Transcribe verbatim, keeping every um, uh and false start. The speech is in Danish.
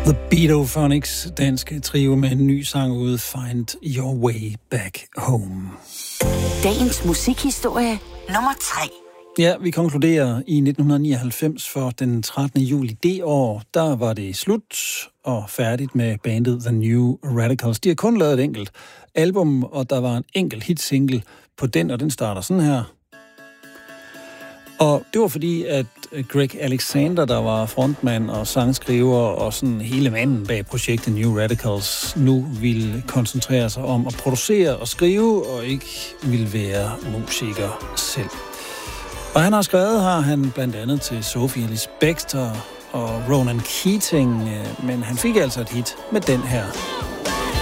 The Beatophonics, dansk trio med en ny sang ude, Find Your Way Back Home. Dagens musikhistorie nummer tre. Ja, vi konkluderer i nitten nioghalvfems for den trettende juli det år. Der var det slut og færdigt med bandet The New Radicals. De har kun lavet et enkelt album, og der var en enkelt hitsingle på den, og den starter sådan her. Og det var fordi, at Greg Alexander, der var frontmand og sangskriver og sådan hele manden bag projektet New Radicals, nu ville koncentrere sig om at producere og skrive, og ikke ville være musiker selv. Og han har skrevet, har han blandt andet til Sophie Ellis Bextor og Ronan Keating, men han fik altså et hit med den her.